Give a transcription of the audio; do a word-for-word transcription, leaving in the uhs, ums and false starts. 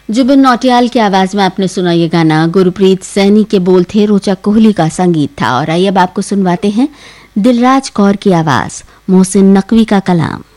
जुबिन नौटियाल की आवाज में आपने सुना ये गाना। गुरप्रीत सैनी के बोल थे, रोचा कोहली का संगीत था। और आइए अब आपको सुनवाते हैं दिलराज कौर की आवाज, मोहसिन नकवी का कलाम।